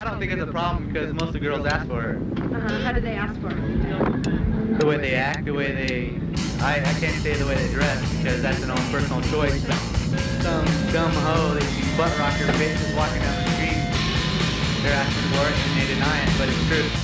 don't think it's a problem because most of the girls ask for it. How do they ask for it? The way they act, the way they... I can't say the way they dress because that's an own personal choice. Some dumb hoe that you butt rock your bitches walking down the street, they're asking for it and they deny it, but it's true.